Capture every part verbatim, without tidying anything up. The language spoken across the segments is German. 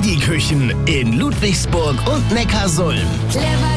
Aldi-Küchen in Ludwigsburg und Neckarsulm. Clever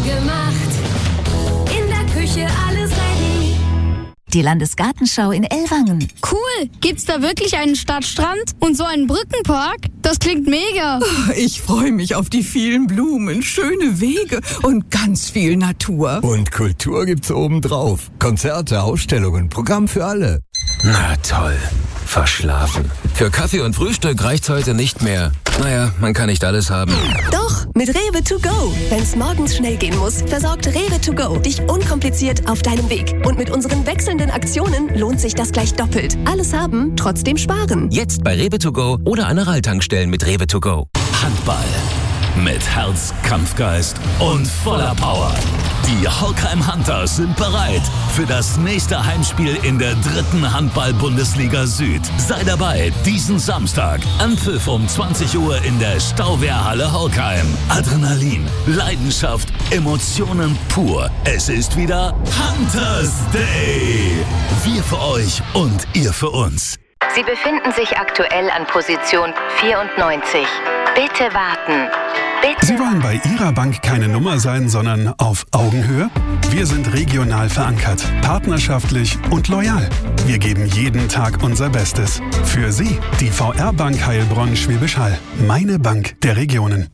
gemacht, in der Küche alles ready. Die Landesgartenschau in Ellwangen. Cool! Gibt's da wirklich einen Stadtstrand und so einen Brückenpark? Das klingt mega. Ich freue mich auf die vielen Blumen, schöne Wege und ganz viel Natur. Und Kultur gibt's obendrauf. Konzerte, Ausstellungen, Programm für alle. Na toll. Verschlafen. Für Kaffee und Frühstück reicht's heute nicht mehr. Naja, man kann nicht alles haben. Doch, mit Rewe to go. Wenn's morgens schnell gehen muss, versorgt Rewe to go dich unkompliziert auf deinem Weg. Und mit unseren wechselnden Aktionen lohnt sich das gleich doppelt. Alles haben, trotzdem sparen. Jetzt bei Rewe to go oder an der Ralltankstellen mit Rewe to go. Handball. Mit Herz, Kampfgeist und voller Power. Die Holkheim Hunters sind bereit für das nächste Heimspiel in der dritten Handball-Bundesliga Süd. Sei dabei diesen Samstag. Anpfiff um zwanzig Uhr in der Stauwehrhalle Holkheim. Adrenalin, Leidenschaft, Emotionen pur. Es ist wieder Hunters Day. Wir für euch und ihr für uns. Sie befinden sich aktuell an Position vierundneunzig. Bitte warten. Bitte. Sie wollen bei Ihrer Bank keine Nummer sein, sondern auf Augenhöhe? Wir sind regional verankert, partnerschaftlich und loyal. Wir geben jeden Tag unser Bestes. Für Sie, die V R-Bank Heilbronn-Schwäbisch Hall. Meine Bank der Regionen.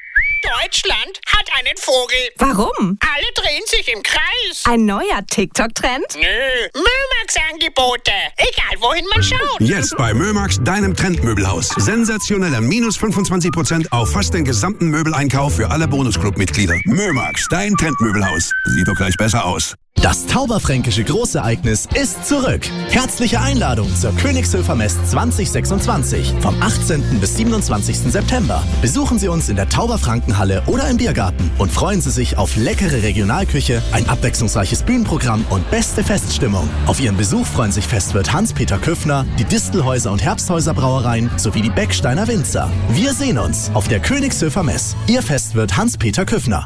Deutschland hat einen Vogel. Warum? Alle drehen sich im Kreis. Ein neuer TikTok-Trend? Nö, Mömax-Angebote. Egal, wohin man schaut. Jetzt bei Mömax, deinem Trendmöbelhaus. Sensationelle minus fünfundzwanzig Prozent auf fast den gesamten Möbeleinkauf für alle Bonusclub-Mitglieder. Mömax, dein Trendmöbelhaus. Sieht doch gleich besser aus. Das Tauberfränkische Großereignis ist zurück. Herzliche Einladung zur Königshöfer Mess zwanzig sechsundzwanzig vom achtzehnten bis siebenundzwanzigsten September. Besuchen Sie uns in der Tauberfrankenhalle oder im Biergarten und freuen Sie sich auf leckere Regionalküche, ein abwechslungsreiches Bühnenprogramm und beste Feststimmung. Auf Ihren Besuch freuen sich Festwirt Hans-Peter Küffner, die Distelhäuser und Herbsthäuser Brauereien sowie die Becksteiner Winzer. Wir sehen uns auf der Königshöfer Mess. Ihr Festwirt Hans-Peter Küffner.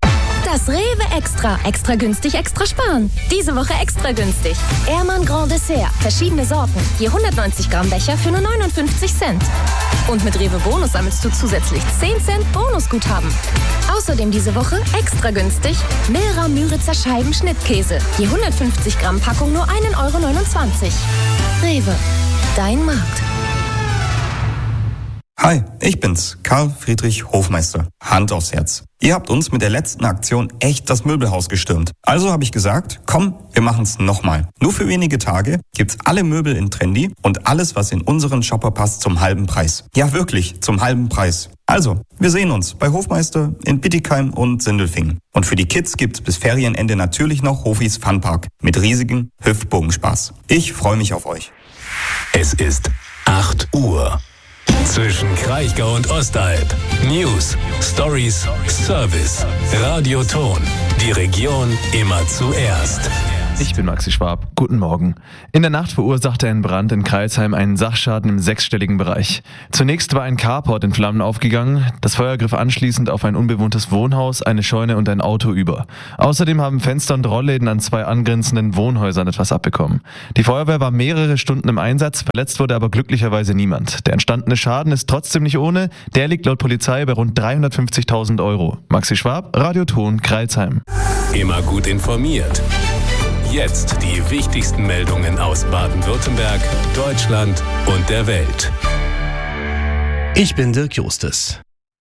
Das Rewe Extra. Extra günstig, extra sparen. Diese Woche extra günstig. Ehrmann Grand Dessert. Verschiedene Sorten. Je hundertneunzig Gramm Becher für nur neunundfünfzig Cent. Und mit Rewe Bonus sammelst du zusätzlich zehn Cent Bonusguthaben. Außerdem diese Woche extra günstig Milra Müritzer Scheiben Schnittkäse. Je hundertfünfzig Gramm Packung nur ein Euro neunundzwanzig. Rewe. Dein Markt. Hi, ich bin's, Karl Friedrich Hofmeister. Hand aufs Herz. Ihr habt uns mit der letzten Aktion echt das Möbelhaus gestürmt. Also habe ich gesagt, komm, wir machen's nochmal. Nur für wenige Tage gibt's alle Möbel in Trendy und alles, was in unseren Shopper passt, zum halben Preis. Ja, wirklich, zum halben Preis. Also, wir sehen uns bei Hofmeister in Bittigheim und Sindelfingen. Und für die Kids gibt's bis Ferienende natürlich noch Hofis Funpark mit riesigem Hüftbogenspaß. Ich freue mich auf euch. Es ist acht Uhr. Zwischen Kraichgau und Ostalb. News, Stories, Service, Radioton. Die Region immer zuerst. Ich bin Maxi Schwab. Guten Morgen. In der Nacht verursachte ein Brand in Crailsheim einen Sachschaden im sechsstelligen Bereich. Zunächst war ein Carport in Flammen aufgegangen. Das Feuer griff anschließend auf ein unbewohntes Wohnhaus, eine Scheune und ein Auto über. Außerdem haben Fenster und Rollläden an zwei angrenzenden Wohnhäusern etwas abbekommen. Die Feuerwehr war mehrere Stunden im Einsatz, verletzt wurde aber glücklicherweise niemand. Der entstandene Schaden ist trotzdem nicht ohne. Der liegt laut Polizei bei rund dreihundertfünfzigtausend Euro. Maxi Schwab, Radioton, Crailsheim. Immer gut informiert. Jetzt die wichtigsten Meldungen aus Baden-Württemberg, Deutschland und der Welt. Ich bin Dirk Justus.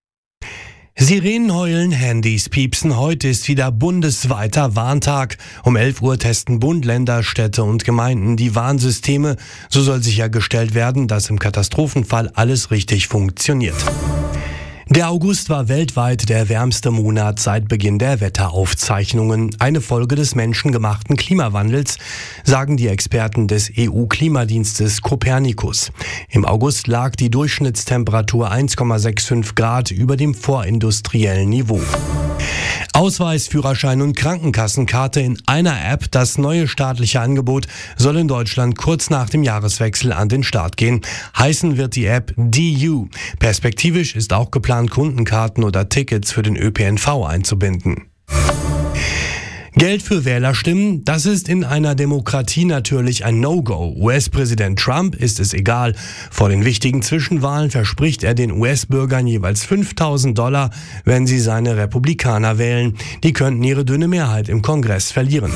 Sirenen heulen, Handys piepsen. Heute ist wieder bundesweiter Warntag. Um elf Uhr testen Bund, Länder, Städte und Gemeinden die Warnsysteme. So soll sichergestellt werden, dass im Katastrophenfall alles richtig funktioniert. Der August war weltweit der wärmste Monat seit Beginn der Wetteraufzeichnungen. Eine Folge des menschengemachten Klimawandels, sagen die Experten des E U-Klimadienstes Copernicus. Im August lag die Durchschnittstemperatur eins Komma fünfundsechzig Grad über dem vorindustriellen Niveau. Ausweis, Führerschein und Krankenkassenkarte in einer App. Das neue staatliche Angebot soll in Deutschland kurz nach dem Jahreswechsel an den Start gehen. Heißen wird die App D U. Perspektivisch ist auch geplant, Kundenkarten oder Tickets für den Ö P N V einzubinden. Geld für Wählerstimmen, das ist in einer Demokratie natürlich ein No-Go. U S-Präsident Trump ist es egal. Vor den wichtigen Zwischenwahlen verspricht er den U S-Bürgern jeweils fünftausend Dollar, wenn sie seine Republikaner wählen. Die könnten ihre dünne Mehrheit im Kongress verlieren.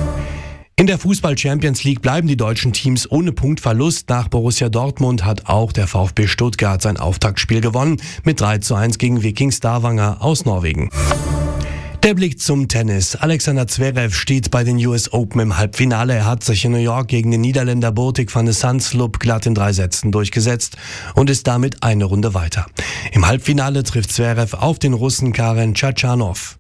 In der Fußball-Champions League bleiben die deutschen Teams ohne Punktverlust. Nach Borussia Dortmund hat auch der VfB Stuttgart sein Auftaktspiel gewonnen mit drei zu eins gegen Viking Stavanger aus Norwegen. Der Blick zum Tennis. Alexander Zverev steht bei den U S Open im Halbfinale. Er hat sich in New York gegen den Niederländer Botic van de Zandschulp glatt in drei Sätzen durchgesetzt und ist damit eine Runde weiter. Im Halbfinale trifft Zverev auf den Russen Karen Tschatschanow.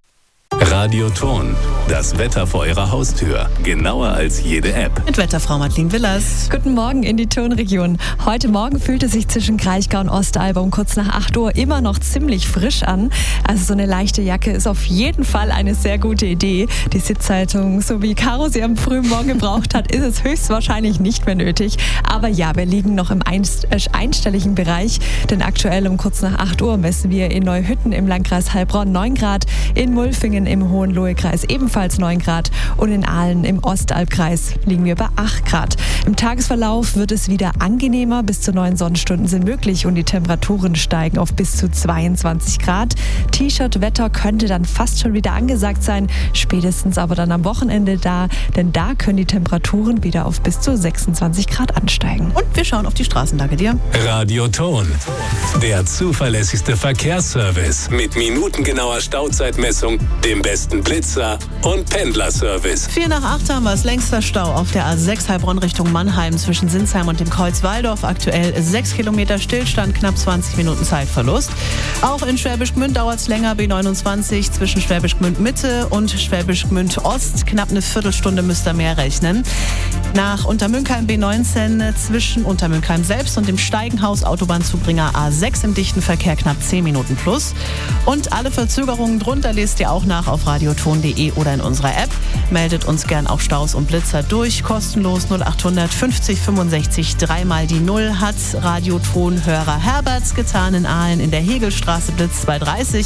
Radioton, das Wetter vor Ihrer Haustür. Genauer als jede App. Mit Wetterfrau Madeleine Willers. Guten Morgen in die Tonregion. Heute Morgen fühlte sich zwischen Kraichgau und Ostalb um kurz nach acht Uhr immer noch ziemlich frisch an. Also so eine leichte Jacke ist auf jeden Fall eine sehr gute Idee. Die Sitzhaltung, so wie Caro sie am frühen Morgen gebraucht hat, ist es höchstwahrscheinlich nicht mehr nötig. Aber ja, wir liegen noch im einstelligen Bereich, denn aktuell um kurz nach acht Uhr messen wir in Neuhütten im Landkreis Heilbronn neun Grad, in Mulfingen im Hohenlohe-Kreis ebenfalls neun Grad und in Aalen im Ostalbkreis liegen wir bei acht Grad. Im Tagesverlauf wird es wieder angenehmer, bis zu neun Sonnenstunden sind möglich und die Temperaturen steigen auf bis zu zweiundzwanzig Grad. T-Shirt-Wetter könnte dann fast schon wieder angesagt sein, spätestens aber dann am Wochenende da, denn da können die Temperaturen wieder auf bis zu sechsundzwanzig Grad ansteigen. Und wir schauen auf die Straßenlage dir. Radioton, der zuverlässigste Verkehrsservice mit minutengenauer Stauzeitmessung, dem besten Blitzer und Pendlerservice. Vier nach acht haben wir es. Längster Stau auf der A sechs Heilbronn Richtung Mannheim zwischen Sinsheim und dem Kreuz Walldorf. Aktuell sechs Kilometer Stillstand, knapp zwanzig Minuten Zeitverlust. Auch in Schwäbisch Gmünd dauert es länger. B neunundzwanzig zwischen Schwäbisch Gmünd Mitte und Schwäbisch Gmünd Ost. Knapp eine Viertelstunde müsst ihr mehr rechnen. Nach Untermünkheim B neunzehn zwischen Untermünkheim selbst und dem Steigenhaus Autobahnzubringer A sechs im dichten Verkehr knapp zehn Minuten plus. Und alle Verzögerungen drunter lest ihr auch nach auf radioton punkt de oder in unserer App. Meldet uns gern auch Staus und Blitzer durch. Kostenlos null achthundert fünfzig fünfundsechzig dreimal die Null hat Radioton-Hörer Herberts getan in Aalen in der Hegelstraße Blitz zweihundertdreißig.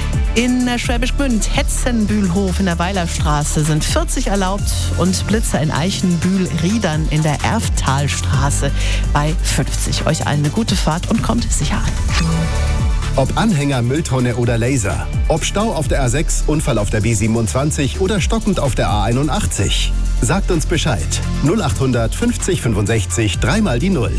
In Schwäbisch Gmünd, Hetzenbühlhof in der Weilerstraße sind vierzig erlaubt und Blitzer in Eichenbühl-Riedern in der Erftalstraße bei fünfzig. Euch allen eine gute Fahrt und kommt sicher an. Ob Anhänger, Mülltonne oder Laser. Ob Stau auf der A sechs, Unfall auf der B siebenundzwanzig oder stockend auf der A einundachtzig. Sagt uns Bescheid. null achthundert fünfzig fünfundsechzig dreimal die Null.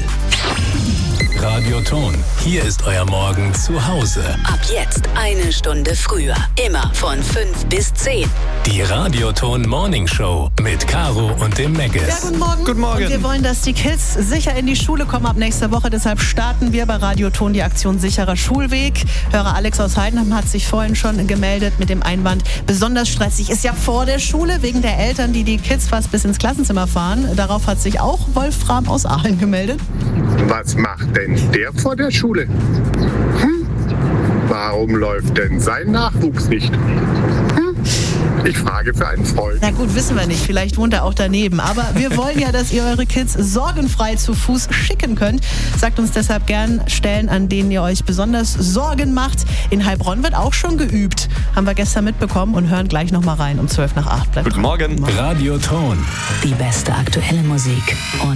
Radioton, hier ist euer Morgen zu Hause. Ab jetzt eine Stunde früher. Immer von fünf bis zehn. Die Radioton Morning Show mit Caro und dem Meggis. Ja, guten Morgen. Guten Morgen. Und wir wollen, dass die Kids sicher in die Schule kommen ab nächster Woche. Deshalb starten wir bei Radioton die Aktion Sicherer Schulweg. Hörer Alex aus Heidenheim hat sich vorhin schon gemeldet mit dem Einwand, besonders stressig ist ja vor der Schule, wegen der Eltern, die die Kids fast bis ins Klassenzimmer fahren. Darauf hat sich auch Wolfram aus Aalen gemeldet. Was macht denn der vor der Schule? Hm? Warum läuft denn sein Nachwuchs nicht? Hm? Ich frage für einen Freund. Na gut, wissen wir nicht. Vielleicht wohnt er auch daneben. Aber wir wollen ja, dass ihr eure Kids sorgenfrei zu Fuß schicken könnt. Sagt uns deshalb gern Stellen, an denen ihr euch besonders Sorgen macht. In Heilbronn wird auch schon geübt. Haben wir gestern mitbekommen und hören gleich noch mal rein um zwölf nach acht. Bleibt Guten Morgen. Radioton. Die beste aktuelle Musik und